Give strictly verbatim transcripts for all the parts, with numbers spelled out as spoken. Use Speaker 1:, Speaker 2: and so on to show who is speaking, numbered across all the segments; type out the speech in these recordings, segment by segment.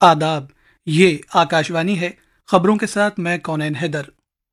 Speaker 1: آداب، یہ آکاشوانی ہے۔ خبروں کے ساتھ میں کونین حیدر۔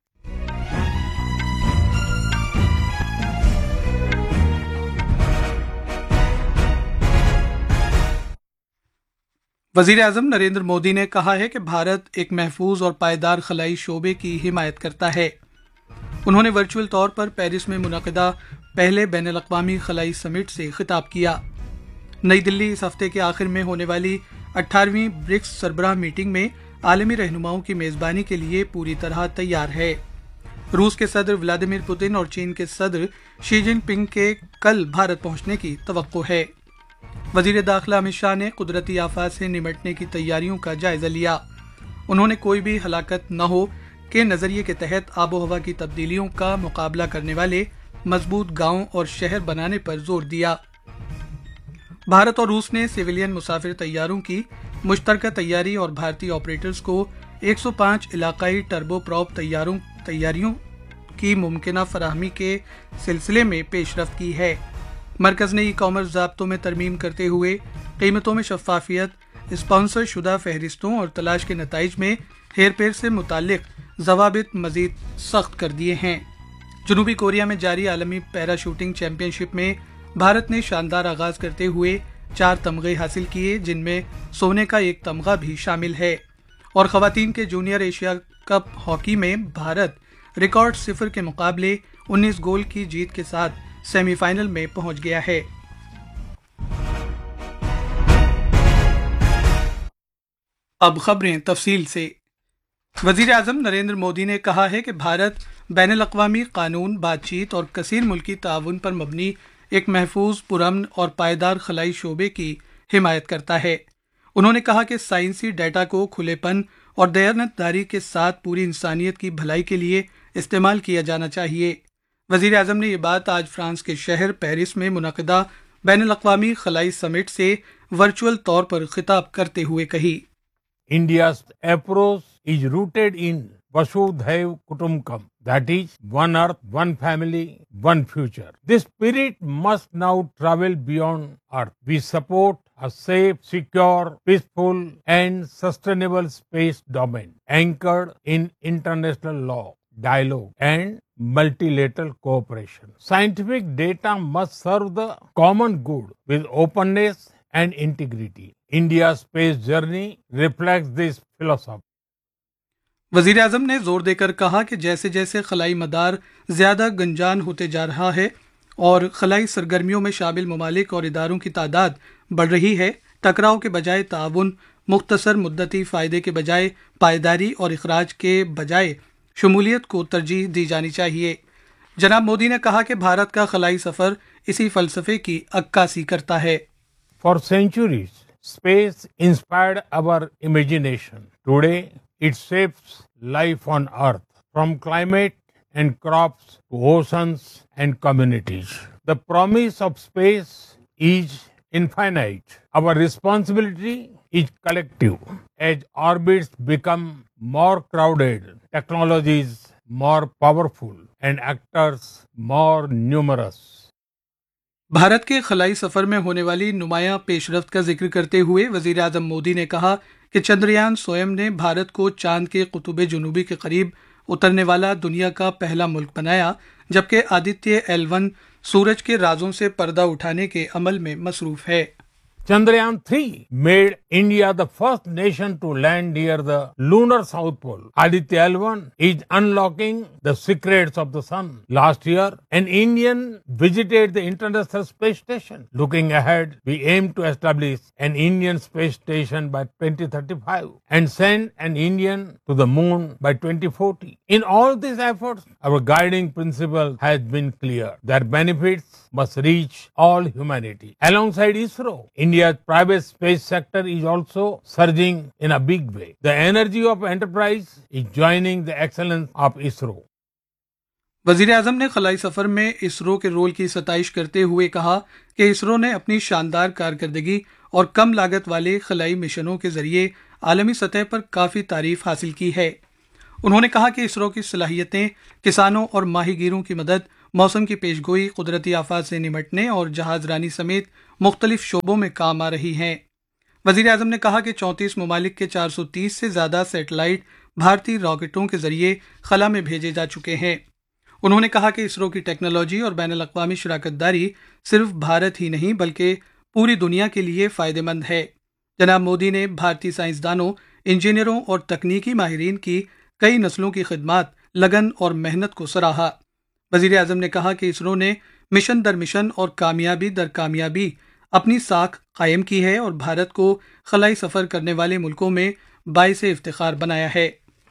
Speaker 1: وزیر اعظم نریندر مودی نے کہا ہے کہ بھارت ایک محفوظ اور پائیدار خلائی شعبے کی حمایت کرتا ہے۔ انہوں نے ورچوئل طور پر پیرس میں منعقدہ پہلے بین الاقوامی خلائی سمٹ سے خطاب کیا۔ نئی دلی اس ہفتے کے آخر میں ہونے والی اٹھارہویں برکس سربراہ میٹنگ میں عالمی رہنماؤں کی میزبانی کے لیے پوری طرح تیار ہے۔ روس کے صدر ولادیمیر پوتن اور چین کے صدر شی جن پنگ کے کل بھارت پہنچنے کی توقع ہے۔ وزیر داخلہ امت شاہ نے قدرتی آفات سے نمٹنے کی تیاریوں کا جائزہ لیا۔ انہوں نے کوئی بھی ہلاکت نہ ہو کے نظریے کے تحت آب و ہوا کی تبدیلیوں کا مقابلہ کرنے والے مضبوط گاؤں اور شہر بنانے پر زور دیا۔ بھارت اور روس نے سویلین مسافر طیاروں کی مشترکہ تیاری اور بھارتی آپریٹرز کو ایک سو پانچ علاقائی ٹربو پراپ طیاروں تیاریوں کی ممکنہ فراہمی کے سلسلے میں پیش رفت کی ہے۔ مرکز نے ای کامرس ضابطوں میں ترمیم کرتے ہوئے قیمتوں میں شفافیت، اسپانسر شدہ فہرستوں اور تلاش کے نتائج میں ہیر پھیر سے متعلق ضوابط مزید سخت کر دیے ہیں۔ جنوبی کوریا میں جاری عالمی پیرا شوٹنگ چیمپئن شپ میں بھارت نے شاندار آغاز کرتے ہوئے چار تمغے حاصل کیے، جن میں سونے کا ایک تمغہ بھی شامل ہے، اور خواتین کے جونیئر ایشیا کپ ہاکی میں بھارت ریکارڈ صفر کے مقابلے انیس گول کی جیت کے ساتھ سیمی فائنل میں پہنچ گیا ہے۔ اب خبریں تفصیل سے۔ وزیر اعظم نریندر مودی نے کہا ہے کہ بھارت بین الاقوامی قانون، بات چیت اور کثیر ملکی تعاون پر مبنی ایک محفوظ، پرامن اور پائیدار خلائی شعبے کی حمایت کرتا ہے۔ انہوں نے کہا کہ سائنسی ڈیٹا کو کھلے پن اور دیانتداری کے ساتھ پوری انسانیت کی بھلائی کے لیے استعمال کیا جانا چاہیے۔ وزیر اعظم نے یہ بات آج فرانس کے شہر پیرس میں منعقدہ بین الاقوامی خلائی سمٹ سے ورچوئل طور پر خطاب کرتے ہوئے کہی۔
Speaker 2: India's approach is rooted in Vasudhaiv Kutumbakam, that is, one earth, one family, one future. This spirit must now travel beyond earth. We support a safe, secure, peaceful and sustainable space domain anchored in international law, dialogue and multilateral cooperation. Scientific data must serve the common good with openness and integrity. India's space journey reflects this philosophy.
Speaker 1: وزیر اعظم نے زور دے کر کہا کہ جیسے جیسے خلائی مدار زیادہ گنجان ہوتے جا رہا ہے اور خلائی سرگرمیوں میں شامل ممالک اور اداروں کی تعداد بڑھ رہی ہے، ٹکراؤ کے بجائے تعاون، مختصر مدتی فائدے کے بجائے پائیداری اور اخراج کے بجائے شمولیت کو ترجیح دی جانی چاہیے۔ جناب مودی نے کہا کہ بھارت کا خلائی سفر اسی فلسفے کی عکاسی کرتا ہے۔
Speaker 2: For centuries, space inspired our imagination. Today, it shapes life on Earth, from climate and crops to oceans and communities. The promise of space is infinite. Our responsibility is collective. As orbits become more crowded, technologies more powerful, and actors more numerous.
Speaker 1: Bharat کے خلائی سفر میں ہونے والی نمایاں پیش رفت کا ذکر کرتے ہوئے وزیر اعظم مودی نے کہا کہ چندریان سوئم نے بھارت کو چاند کے قطب جنوبی کے قریب اترنے والا دنیا کا پہلا ملک بنایا، جبکہ آدتیہ ایل ون سورج کے رازوں سے پردہ اٹھانے کے عمل میں مصروف ہے۔
Speaker 2: Chandrayaan three made India the first nation to land near the lunar south pole. Aditya L one is unlocking the secrets of the sun. Last year, an Indian visited the International Space Station. Looking ahead, we aim to establish an Indian space station by twenty thirty-five and send an Indian to the moon by twenty forty. In all these efforts, our guiding principle has been clear: their benefits must reach all humanity. Alongside ISRO, India's private space sector is also surging in a big way. The energy of enterprise is joining the excellence of ISRO.
Speaker 1: وزیر اعظم نے خلائی سفر میں اسرو کے role کی ستائش کرتے ہوئے کہا کہ اسرو نے اپنی شاندار کارکردگی اور کم لاگت والے خلائی مشنوں کے ذریعے عالمی سطح پر کافی تعریف حاصل کی ہے۔ انہوں نے کہا کہ اسرو کی صلاحیتیں کسانوں اور ماہی گیروں کی مدد، موسم کی پیش گوئی، قدرتی آفات سے نمٹنے اور جہاز رانی سمیت مختلف شعبوں میں کام آ رہی ہیں۔ वजीर आजम ने कहा कि चौंतीस ममालिक के चार सौ तीस से ज्यादा सैटेलाइट भारतीय रॉकेटों के जरिए खला में भेजे जा चुके हैं। उन्होंने कहा कि इसरो की टेक्नोलॉजी और बैन अल-अक़वामी शराकत दारी सिर्फ भारत ही नहीं बल्कि पूरी दुनिया के लिए फायदेमंद है। जनाब मोदी ने भारतीय साइंसदानों, इंजीनियरों और तकनीकी माहिरीन की कई नस्लों की खिदमत, लगन और मेहनत को सराहा। वजीर आजम ने कहा कि इसरो ने मिशन दर मिशन और कामयाबी दर कामयाबी अपनी साख कायम की है और भारत को खलाई सफर करने वाले मुल्कों में बाइस इफ्तिखार बनाया है।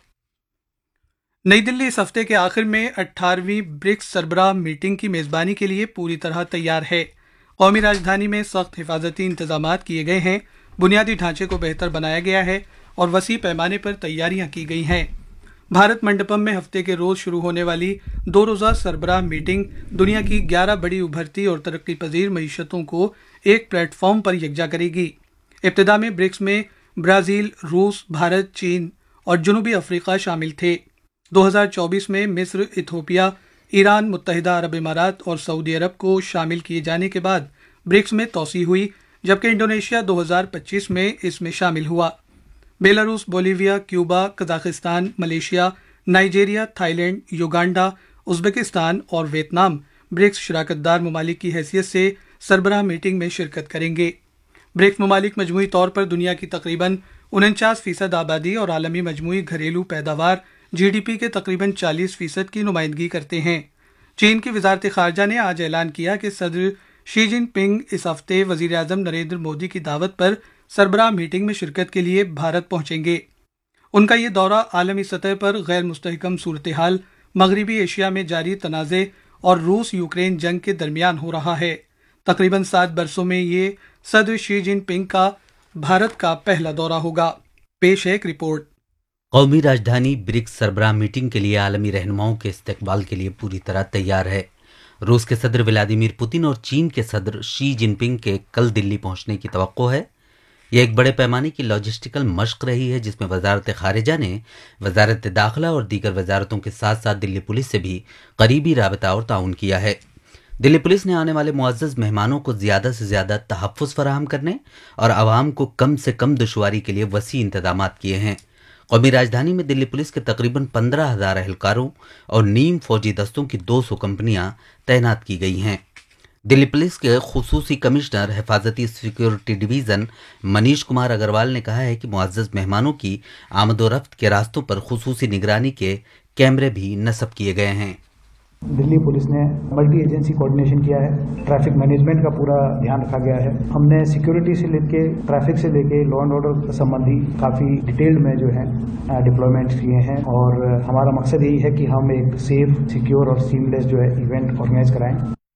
Speaker 1: नई दिल्ली इस हफ्ते के आखिर में अठारहवीं ब्रिक्स सरबराह मीटिंग की मेजबानी के लिए पूरी तरह तैयार है। कौमी राजधानी में सख्त हिफाजती इंतजाम किए गए हैं, बुनियादी ढांचे को बेहतर बनाया गया है और वसी पैमाने पर तैयारियां की गई हैं। भारत मंडपम में हफ्ते के रोज शुरू होने वाली दो रोजा सरबराह मीटिंग दुनिया की ग्यारह बड़ी उभरती और तरक्की पजीर मईशतों को एक प्लेटफॉर्म पर यकजा करेगी। इब्तिदा में ब्रिक्स में ब्राजील, रूस, भारत, चीन और जनूबी अफ्रीका शामिल थे। दो हज़ार चौबीस में मिस्र, इथोपिया, ईरान, मुत्तहिदा अरब इमारात और सऊदी अरब को शामिल किए जाने के बाद ब्रिक्स में तोसी हुई, जबकि इंडोनेशिया दो हज़ार पच्चीस में इसमें शामिल हुआ। Belarus, Bolivia, Cuba, Kazakhstan, Malaysia, Nigeria, Thailand, Uganda, Uzbekistan और वियतनाम ब्रिक्स शराकतदार ममालिक की हैसियत से सरबराह मीटिंग में शिरकत करेंगे। ब्रिक्स ममालिक मजमूई तौर पर दुनिया की तकरीबन उनचास फीसद आबादी और आलमी मजमूई घरेलू पैदावार जी डी पी के तकरीबन चालीस फीसद की नुमाइंदगी करते हैं। चीन की वजारत खारजा ने आज ऐलान किया कि सदर शी जिनपिंग इस हफ्ते वजीर आजम नरेंद्र मोदी की दावत पर सरबराह मीटिंग में शिरकत के लिए भारत पहुंचेंगे। उनका ये दौरा आलमी सतह पर गैर मुस्तहकम सूरत हाल, मगरबी एशिया में जारी तनाज़े और रूस यूक्रेन जंग के दरमियान हो रहा है। तकरीबन सात बरसों में ये सदर शी जिनपिंग का भारत का पहला दौरा होगा। पेश है एक रिपोर्ट।
Speaker 3: कौमी राजधानी ब्रिक्स सरबराह मीटिंग के लिए आलमी रहनुमाओं के इस्तकबाल के लिए पूरी तरह तैयार है। रूस के सदर व्लादिमीर पुतिन और चीन के सदर शी जिनपिंग के कल दिल्ली पहुंचने की तवक्को है। यह एक बड़े पैमाने की लॉजिस्टिकल मश्क रही है, जिसमें वजारत खारिजा ने वजारत दाखिला और दीगर वजारतों के साथ साथ दिल्ली पुलिस से भी करीबी राबता और ताउन किया है। दिल्ली पुलिस ने आने वाले मुअज़्ज़ज़ मेहमानों को ज़्यादा से ज़्यादा तहफ़्फ़ुज़ फराहम करने और आवाम को कम से कम दुश्वारी के लिए वसी इंतजामात किए हैं। कौमी राजधानी में दिल्ली पुलिस के तकरीबन पंद्रह हज़ार एहलकारों और नीम फौजी दस्तों की दो सौ कंपनियां तैनात की गई हैं। दिल्ली पुलिस के खुसूसी commissioner हिफाजती security division Manish Kumar Agarwal ने कहा है कि मुअज़्ज़ज़ मेहमानों की आमदोरफ्त के रास्तों पर खुसूसी निगरानी के कैमरे भी नस्ब किए गए हैं।
Speaker 4: दिल्ली पुलिस ने मल्टी एजेंसी कोऑर्डिनेशन किया है, ट्रैफिक मैनेजमेंट का पूरा ध्यान रखा गया है। हमने सिक्योरिटी से लेके ट्रैफिक से लेके लॉ एंड ऑर्डर संबंधी काफ़ी डिटेल्ड में जो है डिप्लॉयमेंट किए हैं और हमारा मकसद यही है कि हम एक सेफ, सिक्योर और सीमलेस जो है इवेंट ऑर्गेनाइज कराएं।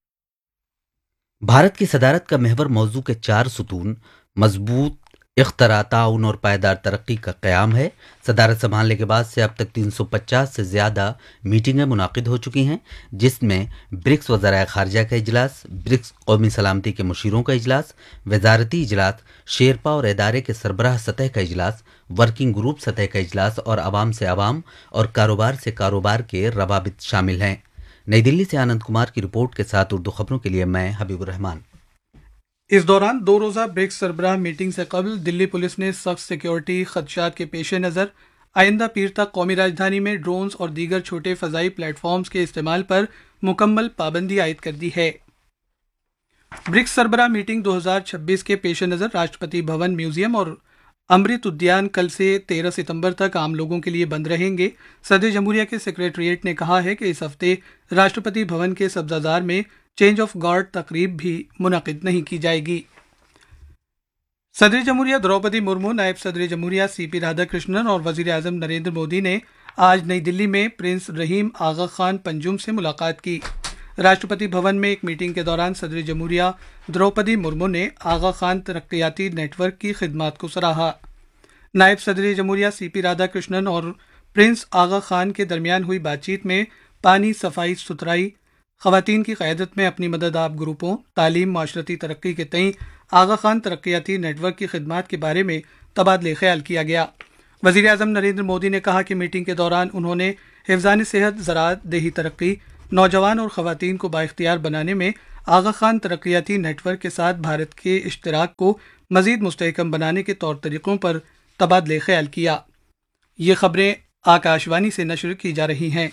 Speaker 3: भारत की सदारत का महवर मौजू के चार सुतून मजबूत इख्तरा, ताउन और पायदार तरक्की का क़याम है। सदारत संभालने के बाद से अब तक तीन सौ पचास से ज़्यादा मीटिंगें मुनाकिद हो चुकी हैं, जिसमें ब्रिक्स वज़राए ख़ारजा का इजलास, ब्रिक्स कौमी सलामती के मुशीरों का इजलास, वजारती इजलास, शेरपा और इदारे के सरबराह सतह का इजलास, वर्किंग ग्रुप सतह का इजलास और आवाम से आवाम और कारोबार से कारोबार के रवाबित शामिल हैं। नई दिल्ली से आनंद कुमार की रिपोर्ट के साथ उर्दू खबरों के लिए मैं हबीबुर रहमान।
Speaker 1: इस दौरान दो रोजा ब्रिक्स सरबराह मीटिंग से कबल दिल्ली पुलिस ने सख्त सिक्योरिटी खदशात के पेश नज़र आइंदा पीर तक कौमी राजधानी में ड्रोन्स और दीगर छोटे फ़ज़ाई प्लेटफॉर्म्स के इस्तेमाल पर मुकम्मल पाबंदी आयद कर दी है। ब्रिक्स सरबराह मीटिंग दो हज़ार छब्बीस के पेश नज़र राष्ट्रपति भवन, म्यूजियम और अमृत उद्यान कल से तेरह सितंबर तक आम लोगों के लिए बंद रहेंगे। सदर जमहूरिया के सेक्रेटरीट ने कहा है कि इस हफ्ते राष्ट्रपति भवन के सब्जाजार में चेंज ऑफ गार्ड तकरीब भी मुनाकिद नहीं की जाएगी। सदर जमहूरिया द्रौपदी मुर्मू, नायब सदर जमहूरिया सी पी राधाकृष्णन और वजीर आजम नरेंद्र मोदी ने आज नई दिल्ली में प्रिंस रहीम आगा खान पंजुम से मुलाकात की। राष्ट्रपति भवन में एक मीटिंग के दौरान सदर जमहूरिया द्रौपदी मुर्मू ने आगा खान तरक्याती नेटवर्क की खिदमत को सराहा। नायब सदर जमहूरिया सी पी राधाकृष्णन और प्रिंस आगा खान के दरमियान हुई बातचीत में पानी, सफाई सुथराई, खवातीन की क़यादत में अपनी मदद आप ग्रुपों, तालीम, माशरती तरक्की के तई आगा खान तरक्याती नेटवर्क की खिदमत के बारे में तबादले ख्याल किया गया। वज़ीर आज़म नरेंद्र मोदी ने कहा कि मीटिंग के दौरान उन्होंने हिफ़्ज़ान सेहत, ज़राअत, देही तरक्की, नौजवान और ख़वातीन को बाइख्तियार बनाने में आगा खान तरक्याती नेटवर्क के साथ भारत के इश्तराक को मजीद मुस्तहकम बनाने के तौर तरीकों पर तबादले ख्याल किया। ये खबरें आकाशवाणी से नशर की जा रही हैं।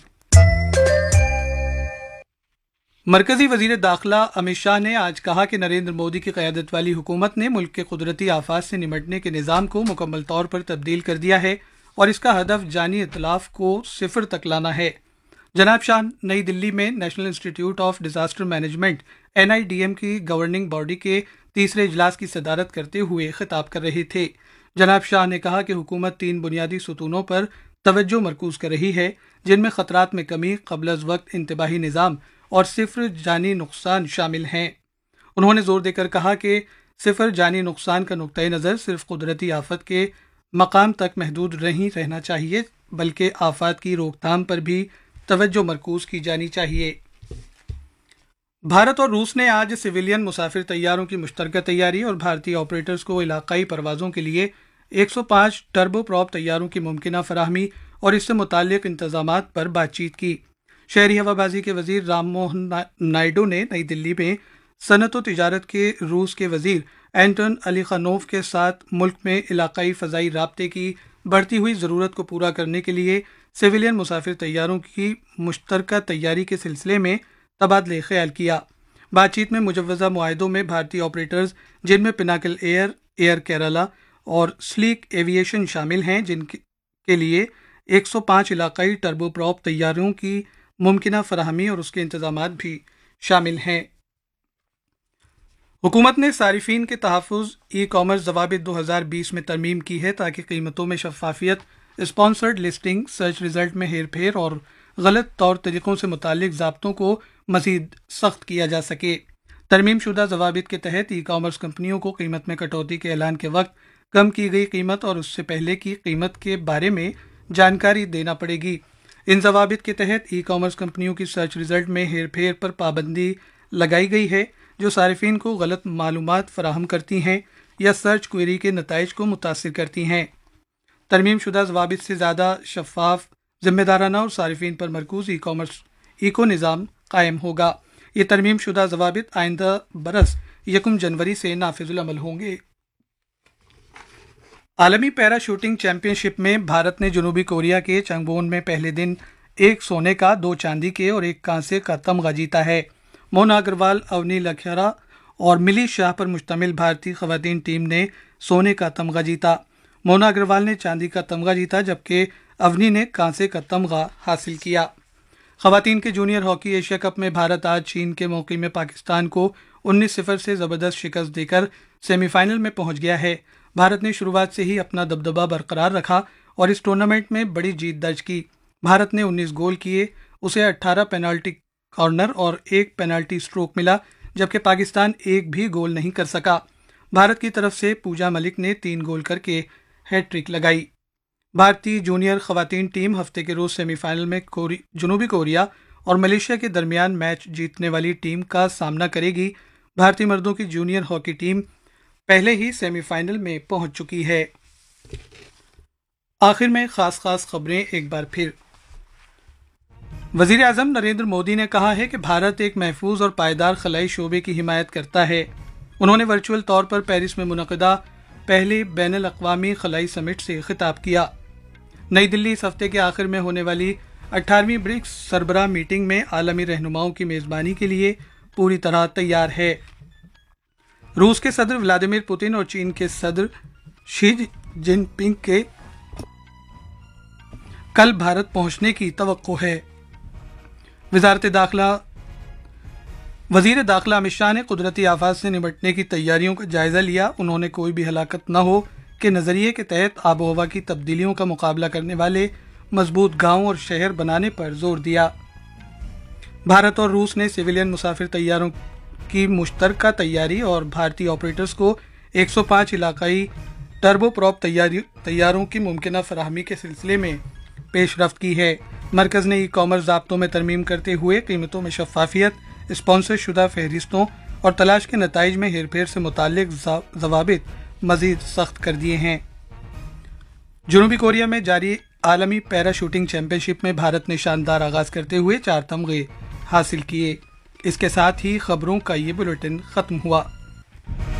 Speaker 1: मरकजी वजीर दाखिला अमित शाह ने आज कहा कि नरेंद्र मोदी की क़यादत वाली हुकूमत ने मुल्क के कुदरती आफात से निमटने के निज़ाम को मुकम्मल तौर पर तब्दील कर दिया है और इसका हदफ जानी इतलाफ को सिफर तक लाना है। जनाब शाह नई दिल्ली में national institute of disaster management N I D M की गवर्निंग बॉडी के तीसरे इजलास की सदारत करते हुए खिताब कर रहे थे। जनाब शाह ने कहा कि हुकूमत तीन बुनियादी सुतूनों पर तवज्जो मरकूज कर रही है, जिनमें खतरात में कमी, क़ब्ल अज़ वक्त इंतबाही निज़ाम और सिफर जानी नुकसान शामिल हैं। उन्होंने जोर देकर कहा कि सिफर जानी नुकसान का नुक्ता नज़र सिर्फ कुदरती आफत के मकाम तक महदूद नहीं रहना चाहिए, बल्कि आफात की रोकथाम पर भी तवज्जो मरकूज की जानी चाहिए। भारत और रूस ने आज सिविलियन मुसाफिर तैयारों की मुश्तरका तैयारी और भारतीय ऑपरेटर्स को इलाकाई परवाज़ों के लिए एक सौ पाँच टर्बो प्रॉप तैयारों की मुमकिना फराहमी और इससे मुताल्लिक इंतजामात पर बातचीत की। शहरी हवाबाजी के वजीर राम मोहन नायडू ने नई दिल्ली में सनत व तिजारत के रूस के वजीर एंटन अलीखानोव के साथ मुल्क में इलाकाई फ़ज़ाई राब्ते की बढ़ती हुई ज़रूरत को पूरा करने के लिए सिविलियन मुसाफिर तैयारों की मुश्तरका तैयारी के सिलसिले में तबादले ख्याल किया। बातचीत में मुजव्वज़ा मुआहदों में भारतीय ऑपरेटर्स, जिनमें पिनाकल एयर, एयर केरला और स्लीक एविएशन शामिल हैं, जिनके लिए एक सौ पाँच इलाकाई टर्बो प्रॉप तैयारों की मुमकिना फराहमी और उसके इंतजामात भी शामिल हैं। हुकूमत ने सारिफीन के तहफ़्फ़ुज़ ई कॉमर्स ज़वाबित दो हज़ार बीस में तरमीम की है ताकि कीमतों में शफाफियत, स्पॉन्सर्ड लिस्टिंग, सर्च रिजल्ट में हेर फेर और गलत तौर तरीक़ों से मुतालिक ज़ाब्तों को मज़ीद सख्त किया जा सके। तरमीम शुदा ज़वाबित के तहत ई कॉमर्स कंपनियों को कीमत में कटौती के ऐलान के वक्त कम की गई कीमत और उससे पहले की कीमत के बारे में जानकारी देना पड़ेगी। इन ज़वाबित के तहत ई कॉमर्स कंपनियों की सर्च रिजल्ट में हेर फेर पर पाबंदी लगाई गई है, जो सारिफीन को गलत मालूमात फराहम करती हैं या सर्च क्वेरी के नताइज को मुतासिर करती हैं। तरमीम शुदा ज़वाबित से ज़्यादा शफाफ, जिम्मेदाराना और सारिफीन पर मरकूज ई कॉमर्स इको निज़ाम कायम होगा। ये तरमीम शुदा ज़वाबित आइंदा बरस यकम जनवरी से नाफिजुल अमल होंगे। आलमी पैरा शूटिंग चैंपियनशिप में भारत ने जनूबी कोरिया के चंगवोन में पहले दिन एक सोने का, दो चांदी के और एक कांसे का तमगा जीता है। मोना अग्रवाल, अवनी लखेरा और मिली शाह पर मुश्तमिल भारतीय खवातीन टीम ने सोने का तमगा जीता। मोना अग्रवाल ने चांदी का तमगा जीता, जबकि अवनी ने कांसे का तमगा हासिल किया। खवातीन के जूनियर हॉकी एशिया कप में भारत आज चीन के मौके में पाकिस्तान को उन्नीस सिफर से ज़बरदस्त शिकस्त देकर सेमीफाइनल में पहुंच गया है। भारत ने शुरुआत से ही अपना दबदबा बरकरार रखा और इस टूर्नामेंट में बड़ी जीत दर्ज की। भारत ने उन्नीस गोल किए, उसे अठारह पेनाल्टी कॉर्नर और एक पेनाल्टी स्ट्रोक मिला, जबकि पाकिस्तान एक भी गोल नहीं कर सका। भारत की तरफ से पूजा मलिक ने तीन गोल करके हैट्रिक लगाई। भारतीय जूनियर खवातीन टीम हफ्ते के रोज सेमीफाइनल में कोरी, जनूबी कोरिया और मलेशिया के दरमियान मैच जीतने वाली टीम का सामना करेगी। भारतीय मर्दों की जूनियर हॉकी टीम पहले ही सेमीफाइनल में पहुंच चुकी है। आखिर में खास खास खबरें एक बार फिर। वजीर आजम नरेंद्र मोदी ने कहा है कि भारत एक महफूज और पायदार खलाई शोबे की हिमायत करता है। उन्होंने वर्चुअल तौर पर पेरिस में मुनक़दा पहली बैनुल अक़वामी खलाई समिट से खिताब किया। नई दिल्ली इस हफ्ते के आखिर में होने वाली अठारहवीं ब्रिक्स सरबराह मीटिंग में आलमी रहनुमाओं की मेजबानी के लिए पूरी तरह तैयार है। रूस के सदर व्लादिमीर पुतिन और चीन के सदर शी जिनपिंग के कल भारत पहुंचने की तवक्को है। वजारत दाखिला वजीर दाखिला अमित शाह ने कुदरती आफात से निपटने की तैयारियों का जायजा लिया। उन्होंने कोई भी हलाकत न हो के नजरिए के तहत आबो हवा की तब्दीलियों का मुकाबला करने वाले मजबूत गांव और शहर बनाने पर जोर दिया। भारत और रूस ने सिविलियन मुसाफिर तैयारों की मुश्तरका तैयारी और भारतीय ऑपरेटर्स को एक सौ पाँच इलाकाई टर्बो प्रॉप तैयारों की मुमकिना फराहमी के सिलसिले में पेशरफ्त की है। मरकज ने ई कॉमर्स ज़ाब्तों में तरमीम करते हुए कीमतों में शफाफियत, स्पॉन्सर शुदा फहरिस्तों और तलाश के नताइज में हेरफेर से मुतालिक ज़वाबित मजीद सख्त कर दिए हैं। जनूबी कोरिया में जारी आलमी पैरा शूटिंग चैंपियनशिप में भारत ने शानदार आगाज करते हुए चार तमगे हासिल किए। इसके साथ ही खबरों का ये बुलेटिन खत्म हुआ।